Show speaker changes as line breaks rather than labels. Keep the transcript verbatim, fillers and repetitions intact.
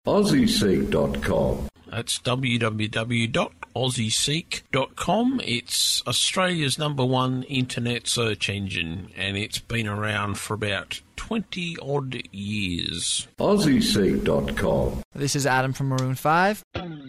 Aussie Seek dot com.
That's w w w dot aussie seek dot com. It's Australia's number one internet search engine, and it's been around for about twenty odd years.
Aussie Seek dot com.
This is Adam from Maroon five.